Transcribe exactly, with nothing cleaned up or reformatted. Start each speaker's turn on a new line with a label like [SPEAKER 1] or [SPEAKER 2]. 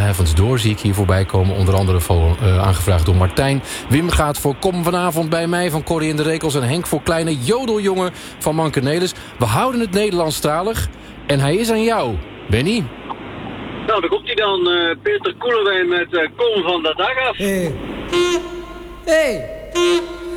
[SPEAKER 1] Heavens Door zie ik hier voorbij komen. Onder andere voor, uh, aangevraagd door Martijn. Wim gaat voor Kom vanavond bij mij van Corrie in de Rekels. En Henk voor Kleine Jodeljongen van Manke Nelis. We houden het Nederlandstalig. En hij is aan jou, Benny.
[SPEAKER 2] Nou, daar komt hij dan. Uh, Peter Koelewijn met uh, Kom van de dag af.
[SPEAKER 3] Hey. Hey.